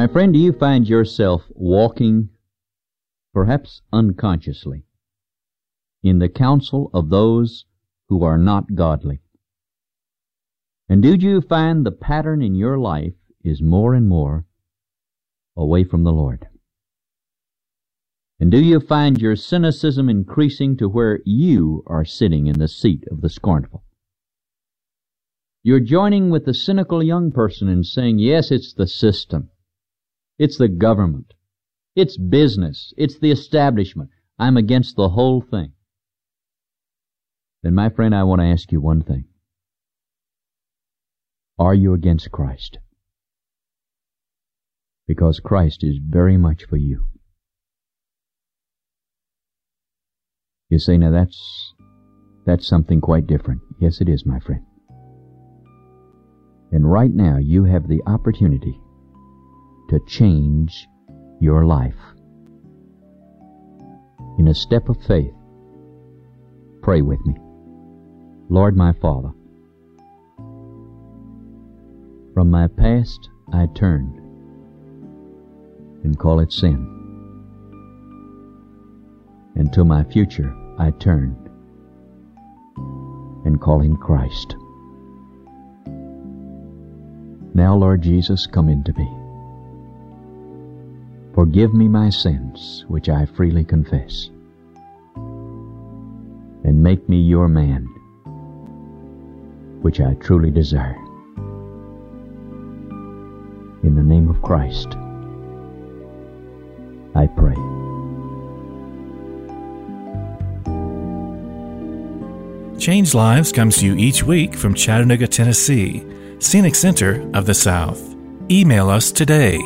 My friend, do you find yourself walking, perhaps unconsciously, in the counsel of those who are not godly? And do you find the pattern in your life is more and more away from the Lord? And do you find your cynicism increasing to where you are sitting in the seat of the scornful? You're joining with the cynical young person in saying, yes, it's the system. It's the government. It's business. It's the establishment. I'm against the whole thing. Then, my friend, I want to ask you one thing. Are you against Christ? Because Christ is very much for you. You say, now that's something quite different. Yes, it is, my friend. And right now, you have the opportunity to change your life. In a step of faith, pray with me. Lord, my Father, from my past I turned and call it sin. And to my future I turned and call him Christ. Now, Lord Jesus, come into me. Forgive me my sins, which I freely confess, and make me your man, which I truly desire. In the name of Christ, I pray. Changed Lives comes to you each week from Chattanooga, Tennessee, Scenic Center of the South. Email us today,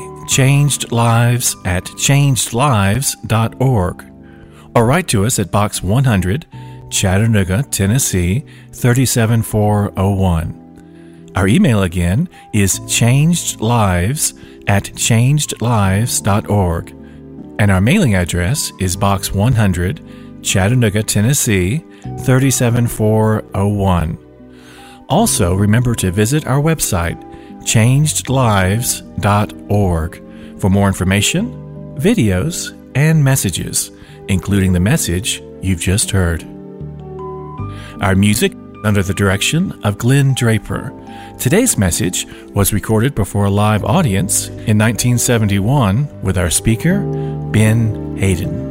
changedlives@changedlives.org, or write to us at Box 100, Chattanooga, Tennessee 37401. Our email again is changedlives@changedlives.org, and our mailing address is Box 100, Chattanooga, Tennessee 37401. Also, remember to visit our website, changedlives.org, for more information, videos, and messages, including the message you've just heard. Our music under the direction of Glenn Draper. Today's message was recorded before a live audience in 1971 with our speaker, Ben Hayden.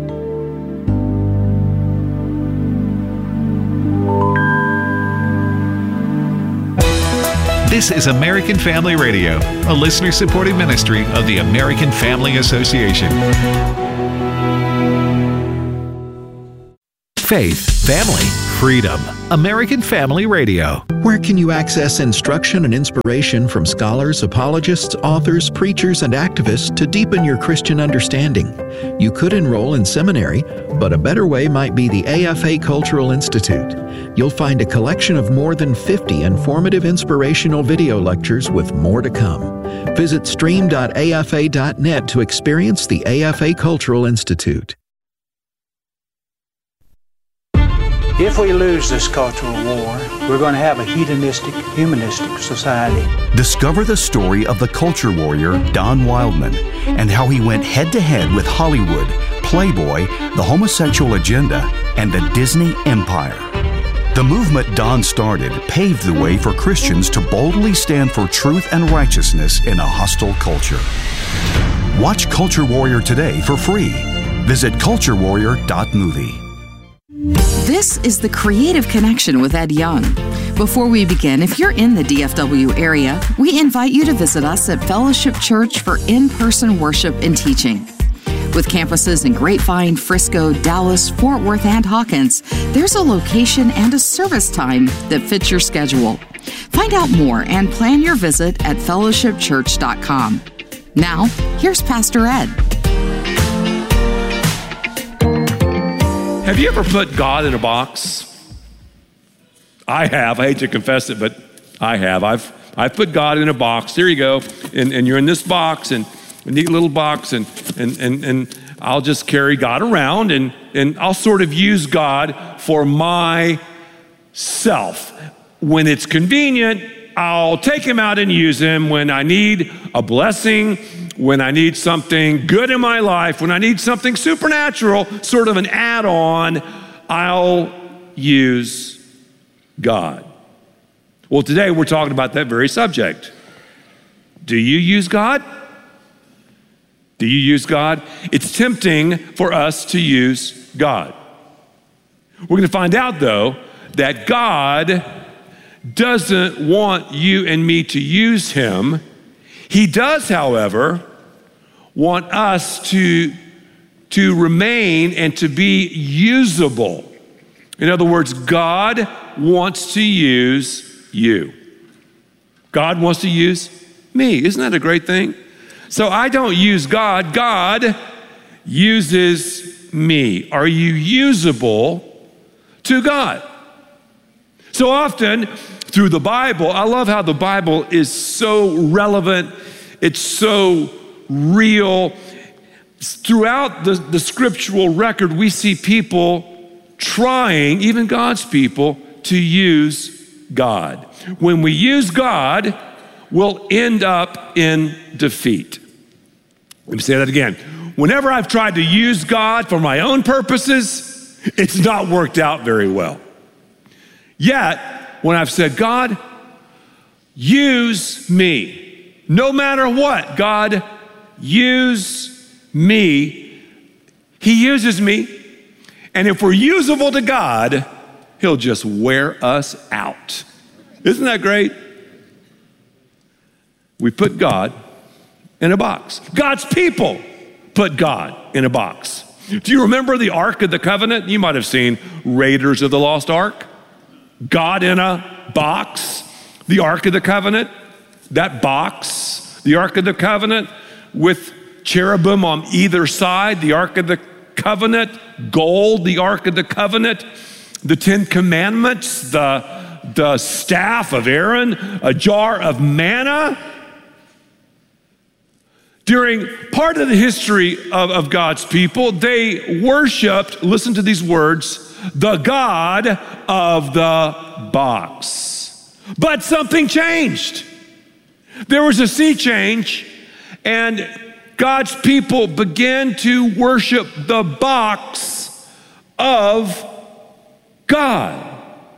This is American Family Radio, a listener-supported ministry of the American Family Association. Faith, family, freedom. American Family Radio. Where can you access instruction and inspiration from scholars, apologists, authors, preachers, and activists to deepen your Christian understanding? You could enroll in seminary, but a better way might be the AFA Cultural Institute. You'll find a collection of more than 50 informative inspirational video lectures with more to come. Visit stream.afa.net to experience the AFA Cultural Institute. If we lose this cultural war, we're going to have a hedonistic, humanistic society. Discover the story of the culture warrior Don Wildman and how he went head-to-head with Hollywood, Playboy, the homosexual agenda, and the Disney Empire. The movement Don started paved the way for Christians to boldly stand for truth and righteousness in a hostile culture. Watch Culture Warrior today for free. Visit culturewarrior.movie. This is The Creative Connection with Ed Young. Before we begin, if you're in the DFW area, we invite you to visit us at Fellowship Church for in-person worship and teaching. With campuses in Grapevine, Frisco, Dallas, Fort Worth, and Hawkins, there's a location and a service time that fits your schedule. Find out more and plan your visit at fellowshipchurch.com. Now, here's Pastor Ed. Have you ever put God in a box? I have. I hate to confess it, but I have. I've put God in a box. There you go. And you're in this box, and a neat little box, and I'll just carry God around, and I'll sort of use God for myself. When it's convenient, I'll take him out and use him. When I need a blessing when I need something good in my life, when I need something supernatural, sort of an add-on, I'll use God. Well, today we're talking about that very subject. Do you use God? Do you use God? It's tempting for us to use God. We're going to find out, though, that God doesn't want you and me to use him. He does, however, want us to remain and to be usable. In other words, God wants to use you. God wants to use me. Isn't that a great thing? So I don't use God. God uses me. Are you usable to God? So often through the Bible, I love how the Bible is so relevant. It's so real. Throughout the scriptural record, we see people trying, even God's people, to use God. When we use God, we'll end up in defeat. Let me say that again. Whenever I've tried to use God for my own purposes, it's not worked out very well. Yet, when I've said, God, use me, no matter what, God, use me, he uses me. And if we're usable to God, he'll just wear us out. Isn't that great? We put God in a box. God's people put God in a box. Do you remember the Ark of the Covenant? You might have seen Raiders of the Lost Ark. God in a box. The Ark of the Covenant, that box, the Ark of the Covenant with cherubim on either side, the Ark of the Covenant, gold, the Ark of the Covenant, the 10 Commandments, the staff of Aaron, a jar of manna. During part of the history of God's people, they worshiped, listen to these words, the God of the box. But something changed. There was a sea change, and God's people began to worship the box of God.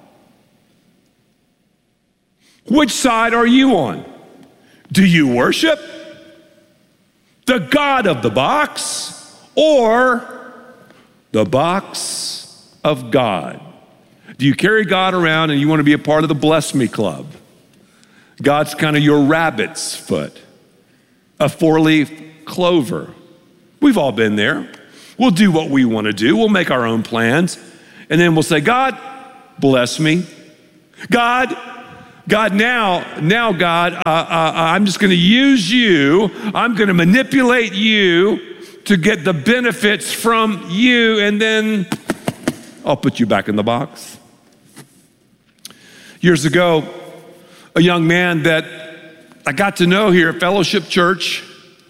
Which side are you on? Do you worship the God of the box or the box of God? Do you carry God around and you want to be a part of the Bless Me Club? God's kind of your rabbit's foot, a four-leaf clover. We've all been there. We'll do what we want to do. We'll make our own plans. And then we'll say, God, bless me. God, now, God, I'm just going to use you. I'm going to manipulate you to get the benefits from you, and then I'll put you back in the box. Years ago, a young man that I got to know here at Fellowship Church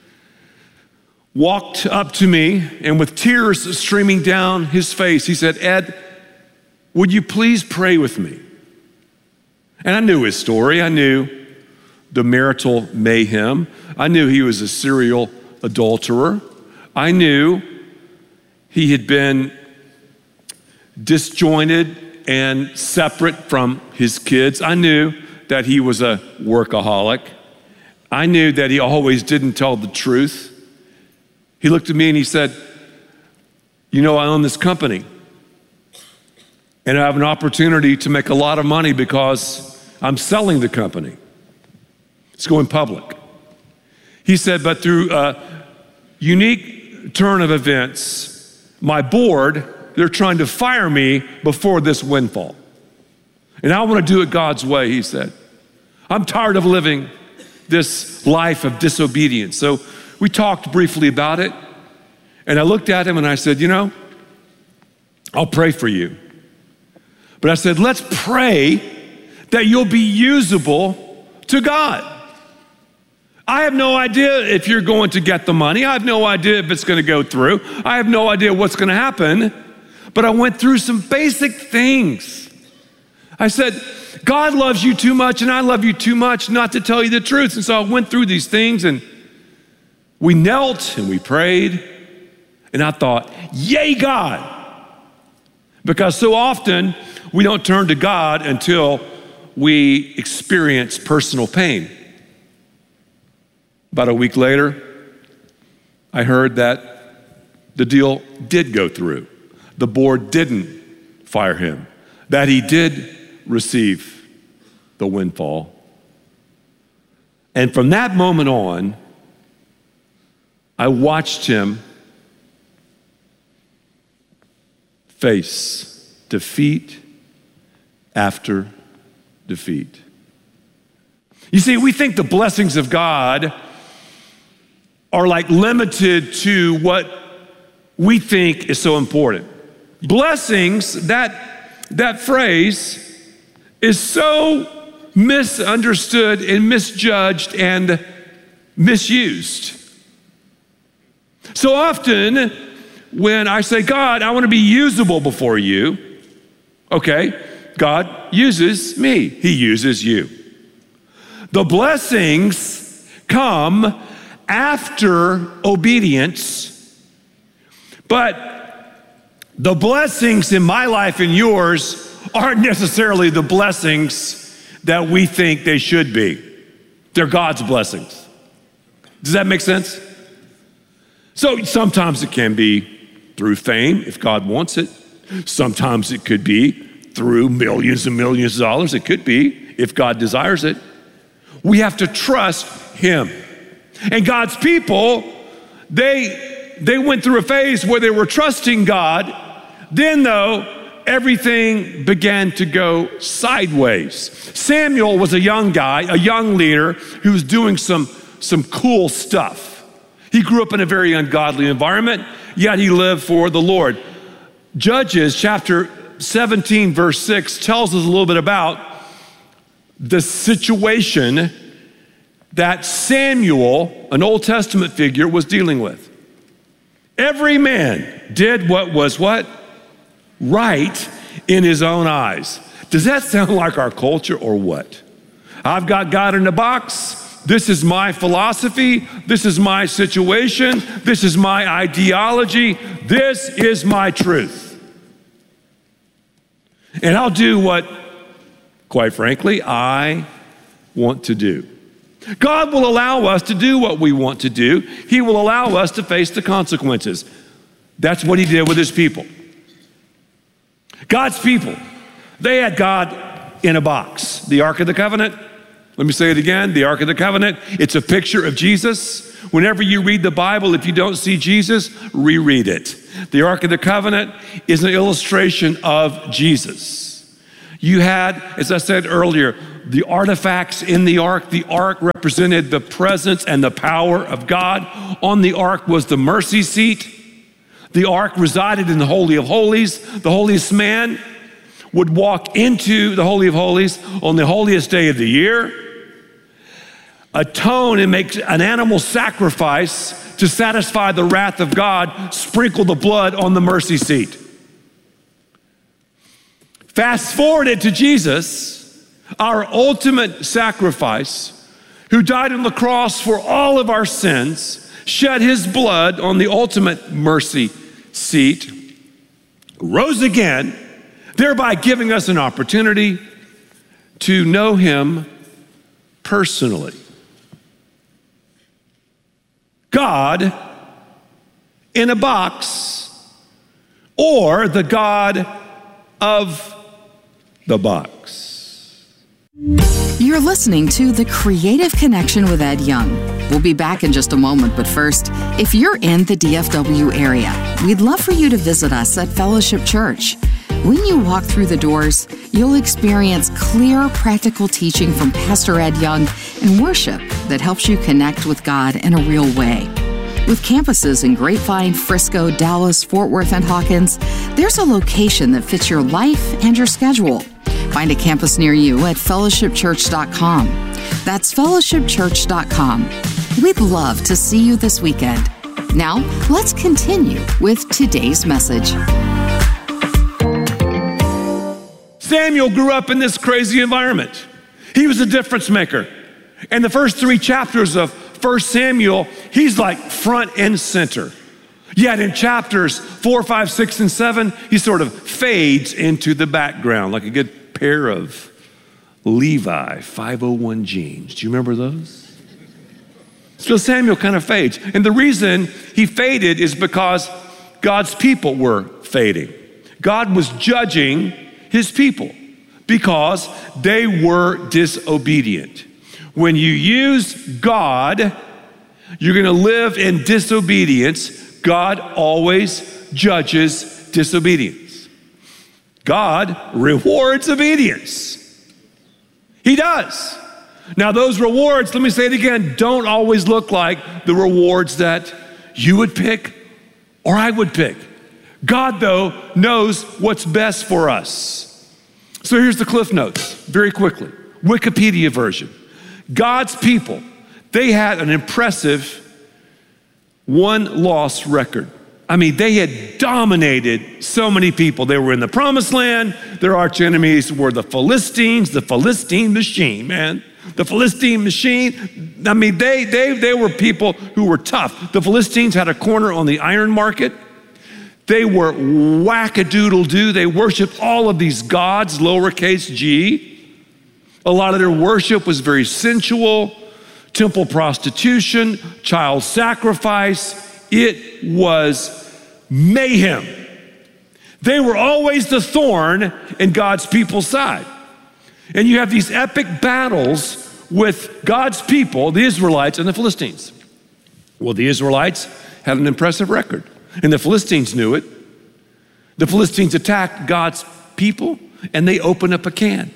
walked up to me, and with tears streaming down his face, he said, Ed, would you please pray with me? And I knew his story. I knew the marital mayhem. I knew he was a serial adulterer. I knew he had been disjointed and separate from his kids. I knew that he was a workaholic. I knew that he always didn't tell the truth. He looked at me and he said, you know, I own this company. And I have an opportunity to make a lot of money because I'm selling the company. It's going public. He said, but through a unique turn of events, my board, they're trying to fire me before this windfall. And I want to do it God's way, he said. I'm tired of living this life of disobedience. So we talked briefly about it. And I looked at him and I said, you know, I'll pray for you. But I said, let's pray that you'll be usable to God. I have no idea if you're going to get the money. I have no idea if it's going to go through. I have no idea what's going to happen. But I went through some basic things. I said, God loves you too much and I love you too much not to tell you the truth. And so I went through these things, and We knelt and we prayed, and I thought, yay, God. Because so often we don't turn to God until we experience personal pain. About a week later, I heard that the deal did go through. The board didn't fire him, that he did receive the windfall. And from that moment on, I watched him face defeat after defeat. You see, we think the blessings of God are like limited to what we think is so important. Blessings, that phrase is so misunderstood and misjudged and misused. So often when I say, God, I want to be usable before you, okay, God uses me. He uses you. The blessings come after obedience, but the blessings in my life and yours aren't necessarily the blessings that we think they should be. They're God's blessings. Does that make sense? So sometimes it can be through fame, if God wants it. Sometimes it could be through millions and millions of dollars. It could be if God desires it. We have to trust Him. And God's people, they went through a phase where they were trusting God. Then, though, everything began to go sideways. Samuel was a young guy, a young leader who was doing some cool stuff. He grew up in a very ungodly environment, yet he lived for the Lord. Judges chapter 17, verse 6 tells us a little bit about the situation that Samuel, an Old Testament figure, was dealing with. Every man did what was what? Right in his own eyes. Does that sound like our culture or what? I've got God in a box. This is my philosophy. This is my situation. This is my ideology. This is my truth. And I'll do what, quite frankly, I want to do. God will allow us to do what we want to do. He will allow us to face the consequences. That's what He did with His people. God's people, they had God in a box. The Ark of the Covenant, let me say it again, the Ark of the Covenant, it's a picture of Jesus. Whenever you read the Bible, if you don't see Jesus, reread it. The Ark of the Covenant is an illustration of Jesus. You had, as I said earlier, the artifacts in the ark. The ark represented the presence and the power of God. On the ark was the mercy seat. The ark resided in the Holy of Holies. The holiest man would walk into the Holy of Holies on the holiest day of the year, atone and make an animal sacrifice to satisfy the wrath of God, sprinkle the blood on the mercy seat. Fast forward it to Jesus, our ultimate sacrifice, who died on the cross for all of our sins, shed His blood on the ultimate mercy seat, rose again, thereby giving us an opportunity to know Him personally. God in a box, or the God of the box. You're listening to The Creative Connection with Ed Young. We'll be back in just a moment, but first, if you're in the DFW area, we'd love for you to visit us at Fellowship Church. When you walk through the doors, you'll experience clear, practical teaching from Pastor Ed Young and worship that helps you connect with God in a real way. With campuses in Grapevine, Frisco, Dallas, Fort Worth, and Hawkins, there's a location that fits your life and your schedule. Find a campus near you at fellowshipchurch.com. That's fellowshipchurch.com. We'd love to see you this weekend. Now, let's continue with today's message. Samuel grew up in this crazy environment. He was a difference maker. And the first 3 chapters of 1 Samuel, he's like front and center. Yet in chapters 4, 5, 6, and 7, he sort of fades into the background like a good pair of Levi 501 jeans. Do you remember those? So Samuel kind of fades. And the reason he faded is because God's people were fading. God was judging his people because they were disobedient. When you use God, you're going to live in disobedience. God always judges disobedience. God rewards obedience. He does. Now, those rewards, let me say it again, don't always look like the rewards that you would pick or I would pick. God, though, knows what's best for us. So here's the Cliff Notes, very quickly. Wikipedia version. God's people, they had an impressive one-loss record. I mean, they had dominated so many people. They were in the promised land. Their arch enemies were the Philistines, the Philistine machine, man. The Philistine machine. I mean, they were people who were tough. The Philistines had a corner on the iron market. They were whack-a-doodle-doo. They worshiped all of these gods, lowercase g. A lot of their worship was very sensual, temple prostitution, child sacrifice. It was mayhem. They were always the thorn in God's people's side. And you have these epic battles with God's people, the Israelites and the Philistines. Well, the Israelites had an impressive record, and the Philistines knew it. The Philistines attacked God's people, and they opened up a can.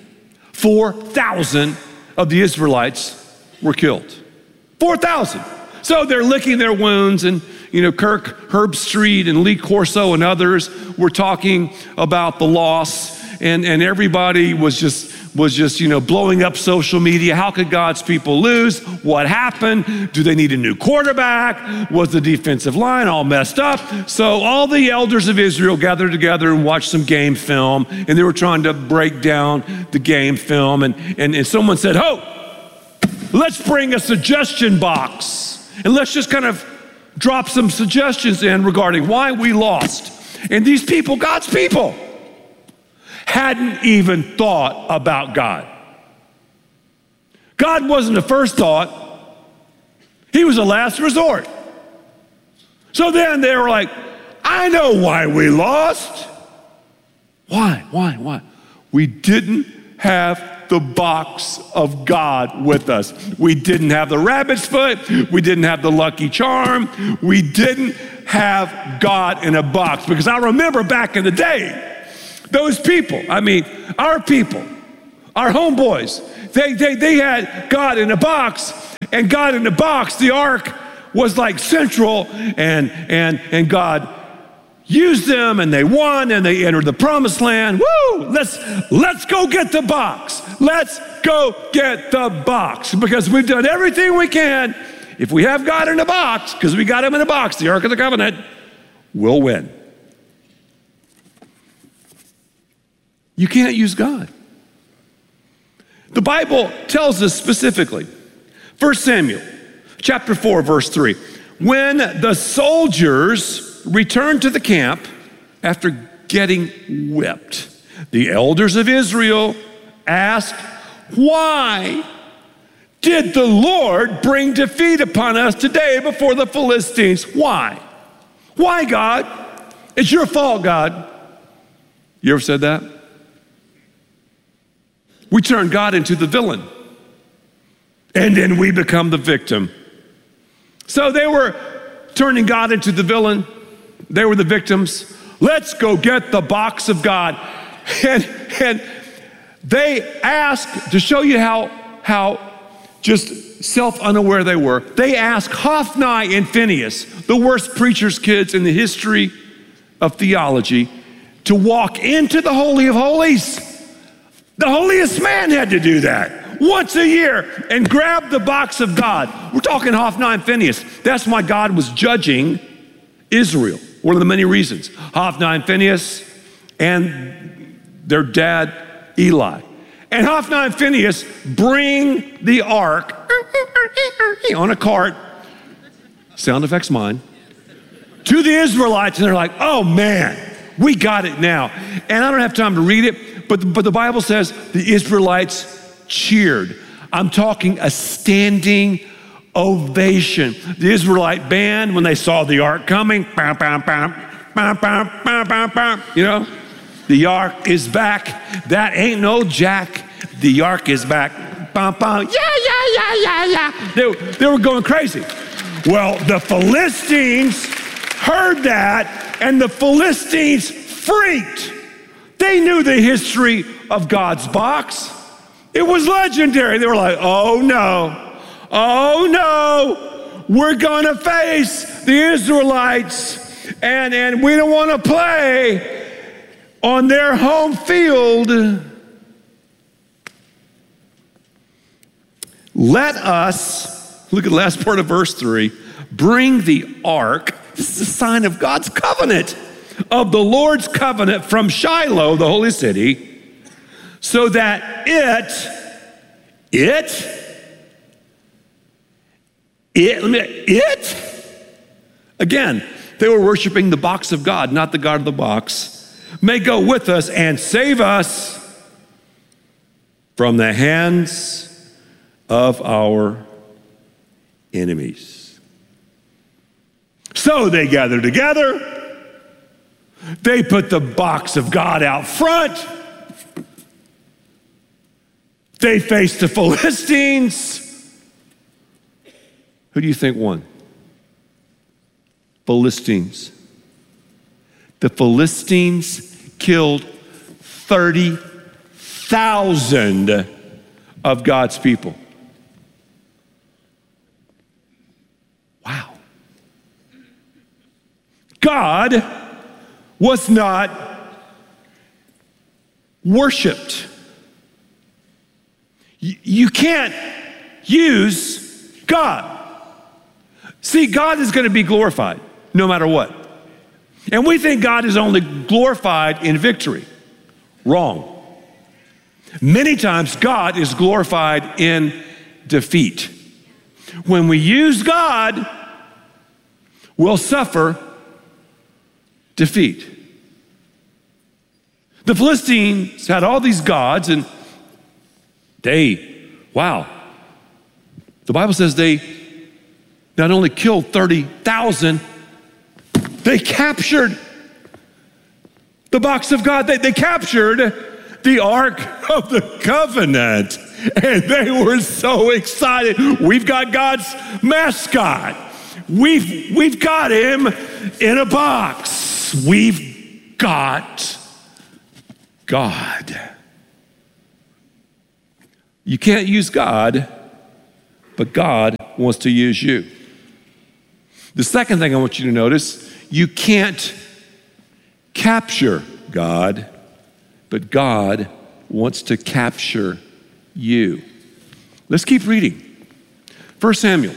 4,000 of the Israelites were killed. 4,000. So they're licking their wounds, and Kirk Herbstreit and Lee Corso and others were talking about the loss, and everybody was just blowing up social media. How could God's people lose? What happened? Do they need a new quarterback? Was the defensive line all messed up? So all the elders of Israel gathered together and watched some game film, and they were trying to break down the game film, and someone said, let's bring a suggestion box, and let's just kind of drop some suggestions in regarding why we lost. And these people, God's people, hadn't even thought about God. God wasn't the first thought. He was the last resort. So then they were like, I know why we lost. Why? We didn't have the box of God with us. We didn't have the rabbit's foot. We didn't have the lucky charm. We didn't have God in a box. Because I remember back in the day, those people, our people, our homeboys, they had God in a box, and God in the box, the ark was like central, and God used them, and they won, and they entered the promised land. Woo! Let's go get the box. Let's go get the box, because we've done everything we can. If we have God in a box, because we got him in a box, the Ark of the Covenant, we'll win. You can't use God. The Bible tells us specifically, 1 Samuel chapter 4, verse 3, when the soldiers returned to the camp after getting whipped, the elders of Israel asked, why did the Lord bring defeat upon us today before the Philistines? Why? Why, God? It's your fault, God. You ever said that? We turn God into the villain, and then we become the victim. So they were turning God into the villain. They were the victims. Let's go get the box of God. And they asked, to show you how just self-unaware they were, they asked Hophni and Phinehas, the worst preacher's kids in the history of theology, to walk into the Holy of Holies. The holiest man had to do that once a year and grab the box of God. We're talking Hophni and Phinehas. That's why God was judging Israel. One of the many reasons. Hophni and Phinehas and their dad, Eli. And Hophni and Phinehas bring the ark on a cart sound effects mine, to the Israelites, and they're like, oh man, we got it now. And I don't have time to read it, but the Bible says the Israelites cheered. I'm talking a standing ovation. The Israelite band, when they saw the ark coming, bam, bam, bam, bam, bam, bam, bam, bam, you know, the ark is back. That ain't no jack. The ark is back. Bam, bam, yeah. They were going crazy. Well, the Philistines heard that, and the Philistines freaked. They knew the history of God's box. It was legendary. They were like, oh no, we're gonna face the Israelites, and we don't wanna play on their home field. Let us, look at the last part of verse 3, bring the ark, this is a sign of God's covenant, of the Lord's covenant from Shiloh, the holy city, so that again, they were worshiping the box of God, not the God of the box, may go with us and save us from the hands of our enemies. So they gathered together. They put the box of God out front. They faced the Philistines. Who do you think won? Philistines. The Philistines killed 30,000 of God's people. Wow. God was not worshiped. You can't use God. See, God is going to be glorified no matter what. And we think God is only glorified in victory. Wrong. Many times God is glorified in defeat. When we use God, we'll suffer defeat. The Philistines had all these gods, and the Bible says they not only killed 30,000, they captured the box of God. They captured the Ark of the Covenant. And they were so excited. We've got God's mascot. We've got him in a box. We've got God. You can't use God, but God wants to use you. The second thing I want you to notice, you can't capture God, but God wants to capture you. Let's keep reading. 1 Samuel,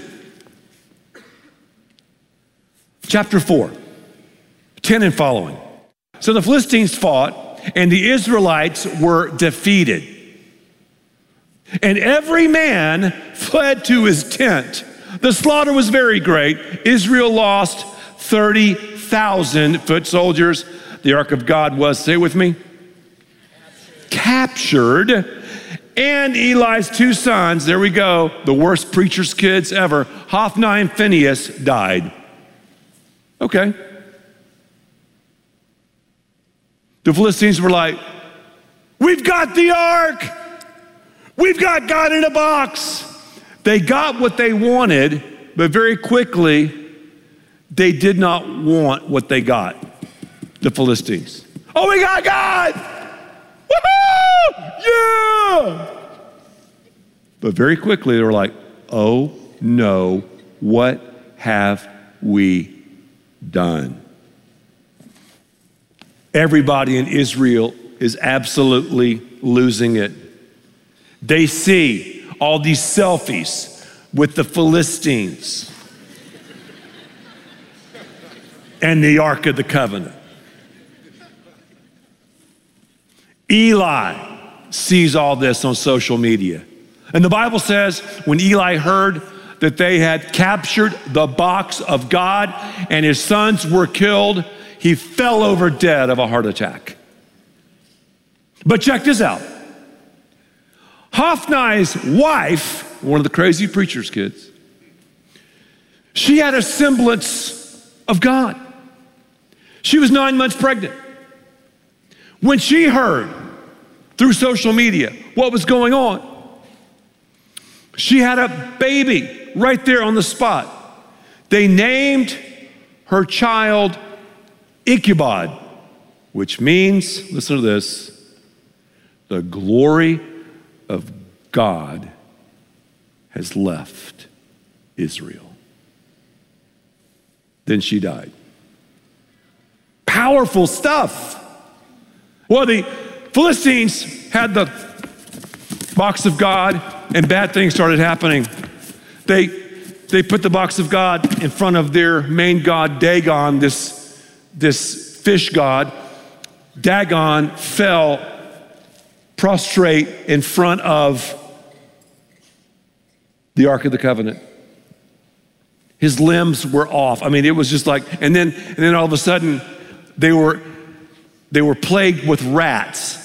chapter 4, 10 and following. So the Philistines fought, and the Israelites were defeated. And every man fled to his tent. The slaughter was very great. Israel lost 30,000 foot soldiers. The ark of God was, say it with me, captured. And Eli's two sons, there we go, the worst preacher's kids ever, Hophni and Phinehas, died. Okay. The Philistines were like, we've got the ark. We've got God in a box. They got what they wanted, but very quickly, they did not want what they got, the Philistines. Oh, we got God! Woohoo! Yeah! But very quickly, they were like, oh no, what have we done? Everybody in Israel is absolutely losing it. They see all these selfies with the Philistines and the Ark of the Covenant. Eli sees all this on social media. And the Bible says when Eli heard that they had captured the box of God and his sons were killed, he fell over dead of a heart attack. But check this out. Hophni's wife, one of the crazy preacher's kids, she had a semblance of God. She was 9 months pregnant. When she heard through social media what was going on, she had a baby right there on the spot. They named her child Ichabod, which means, listen to this, the glory of God has left Israel. Then she died. Powerful stuff. Well, the Philistines had the box of God and bad things started happening. They put the box of God in front of their main god, Dagon, this fish god. Dagon fell prostrate in front of the Ark of the Covenant. His limbs were off. I mean, it was just like, and then all of a sudden, they were plagued with rats.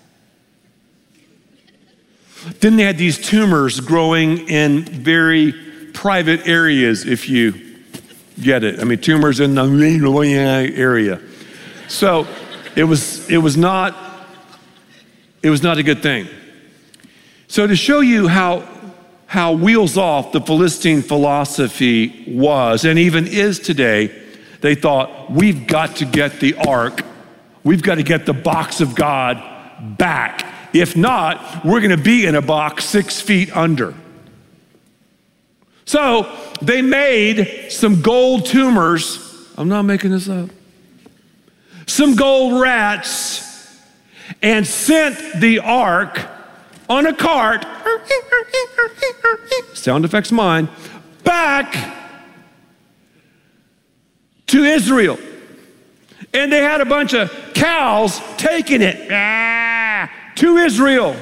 Then they had these tumors growing in very private areas, if you get it. I mean, tumors in the area. So it was not a good thing. So to show you how wheels off the Philistine philosophy was and even is today, they thought, we've got to get the ark. We've got to get the box of God back. If not, we're going to be in a box 6 feet under. So they made some gold tumors. I'm not making this up. Some gold rats and sent the ark on a cart, sound effects mine, back to Israel. And they had a bunch of cows taking it to Israel.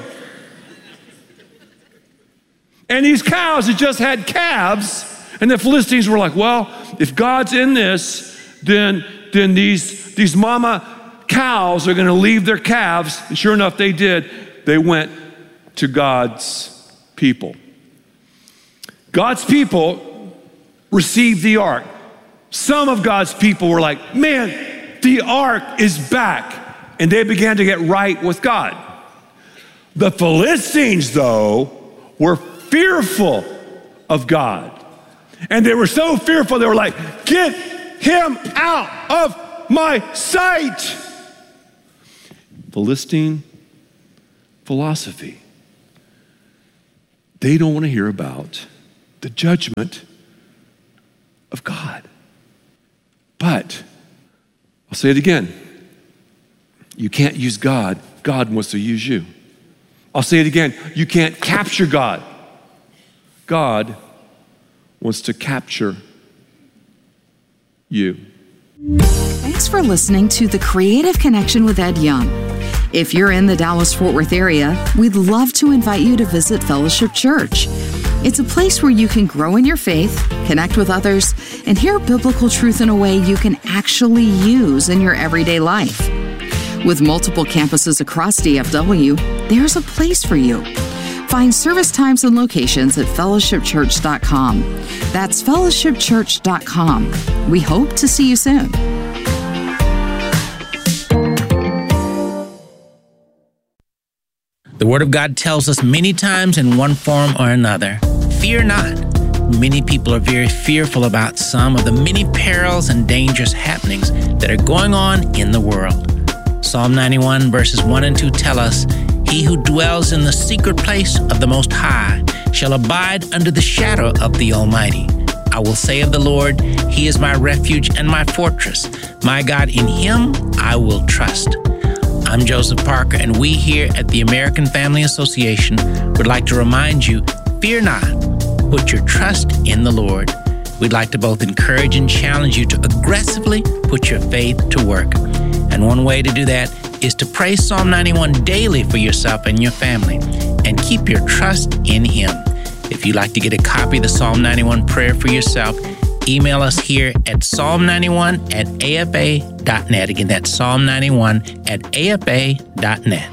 And these cows had just had calves, and the Philistines were like, well, if God's in this, then these mama cows are gonna leave their calves. And sure enough, they did. They went to God's people. God's people received the ark. Some of God's people were like, man, the ark is back. And they began to get right with God. The Philistines, though, were fearful of God. And they were so fearful, they were like, get him out of my sight. Philistine philosophy. They don't want to hear about the judgment of God. But, I'll say it again, you can't use God. God wants to use you. I'll say it again, you can't capture God. God wants to capture you. Thanks for listening to The Creative Connection with Ed Young. If you're in the Dallas-Fort Worth area, we'd love to invite you to visit Fellowship Church. It's a place where you can grow in your faith, connect with others, and hear biblical truth in a way you can actually use in your everyday life. With multiple campuses across DFW, there's a place for you. Find service times and locations at fellowshipchurch.com. That's fellowshipchurch.com. We hope to see you soon. The Word of God tells us many times in one form or another, fear not. Many people are very fearful about some of the many perils and dangerous happenings that are going on in the world. Psalm 91 verses 1 and 2 tell us, he who dwells in the secret place of the Most High shall abide under the shadow of the Almighty. I will say of the Lord, he is my refuge and my fortress. My God, in him I will trust. I'm Joseph Parker, and we here at the American Family Association would like to remind you, fear not, put your trust in the Lord. We'd like to both encourage and challenge you to aggressively put your faith to work. And one way to do that is to pray Psalm 91 daily for yourself and your family, and keep your trust in him. If you'd like to get a copy of the Psalm 91 prayer for yourself, email us here at psalm91@afa.net. Again, that's psalm91@afa.net.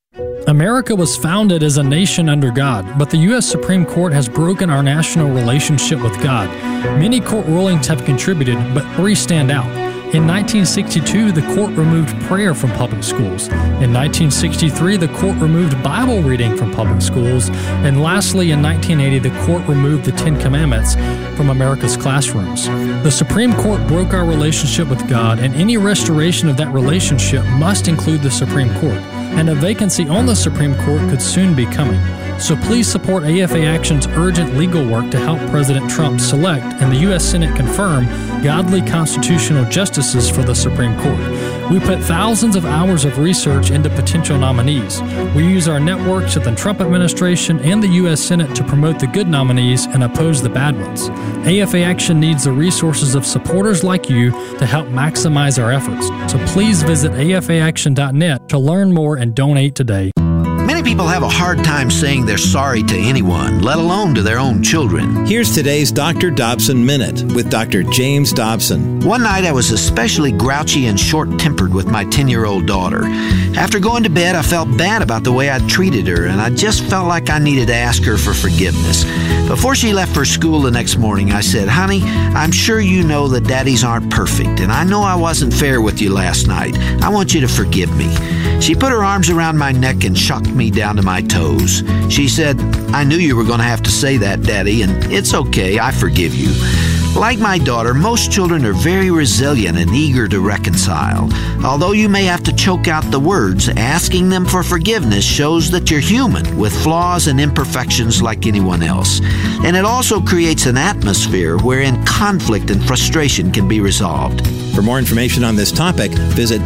America was founded as a nation under God, but the U.S. Supreme Court has broken our national relationship with God. Many court rulings have contributed, but 3 stand out. In 1962, the court removed prayer from public schools. In 1963, the court removed Bible reading from public schools. And lastly, in 1980, the court removed the 10 Commandments from America's classrooms. The Supreme Court broke our relationship with God, and any restoration of that relationship must include the Supreme Court. And a vacancy on the Supreme Court could soon be coming. So please support AFA Action's urgent legal work to help President Trump select and the U.S. Senate confirm godly constitutional justices for the Supreme Court. We put thousands of hours of research into potential nominees. We use our networks at the Trump administration and the U.S. Senate to promote the good nominees and oppose the bad ones. AFA Action needs the resources of supporters like you to help maximize our efforts. So please visit afaaction.net to learn more and donate today. Many people have a hard time saying they're sorry to anyone, let alone to their own children. Here's today's Dr. Dobson Minute with Dr. James Dobson. One night I was especially grouchy and short-tempered with my 10-year-old daughter. After going to bed, I felt bad about the way I'd treated her, and I just felt like I needed to ask her for forgiveness. Before she left for school the next morning, I said, "Honey, I'm sure you know that daddies aren't perfect, and I know I wasn't fair with you last night. I want you to forgive me." She put her arms around my neck and shocked me down to my toes. She said, "I knew you were going to have to say that, Daddy, and it's okay, I forgive you." Like my daughter, most children are very resilient and eager to reconcile. Although you may have to choke out the words, asking them for forgiveness shows that you're human with flaws and imperfections like anyone else. And it also creates an atmosphere wherein conflict and frustration can be resolved. For more information on this topic, visit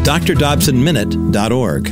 drdobsonminute.org.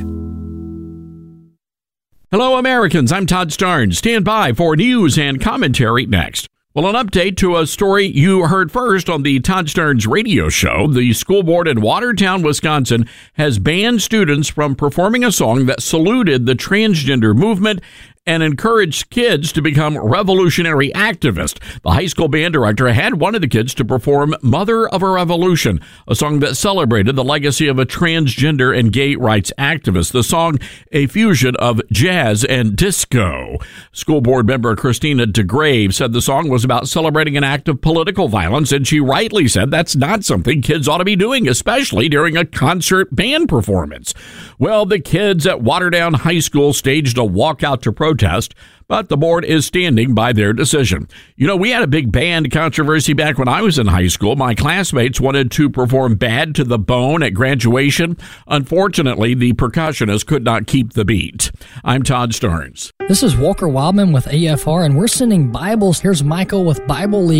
Hello, Americans. I'm Todd Starnes. Stand by for news and commentary next. Well, an update to a story you heard first on the Todd Starnes radio show. The school board in Watertown, Wisconsin, has banned students from performing a song that saluted the transgender movement and encouraged kids to become revolutionary activists. The high school band director had wanted the kids to perform Mother of a Revolution, a song that celebrated the legacy of a transgender and gay rights activist. The song, a fusion of jazz and disco. School board member Christina DeGrave said the song was about celebrating an act of political violence, and she rightly said that's not something kids ought to be doing, especially during a concert band performance. Well, the kids at Watertown High School staged a walkout to protest, but the board is standing by their decision. You know, we had a big band controversy back when I was in high school. My classmates wanted to perform Bad to the Bone at graduation. Unfortunately, the percussionist could not keep the beat. I'm Todd Starnes. This is Walker Wildman with AFR, and we're sending Bibles. Here's Michael with Bible League.